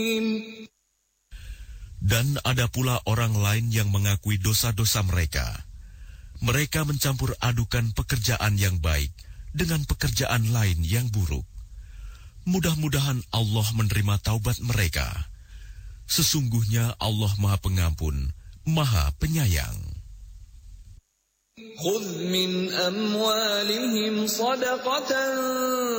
Dan ada pula orang lain yang mengakui dosa-dosa mereka. Mereka mencampur adukan pekerjaan yang baik dengan pekerjaan lain yang buruk. Mudah-mudahan Allah menerima taubat mereka. Sesungguhnya Allah Maha Pengampun, Maha Penyayang. Khudh min amwalihim sadaqatan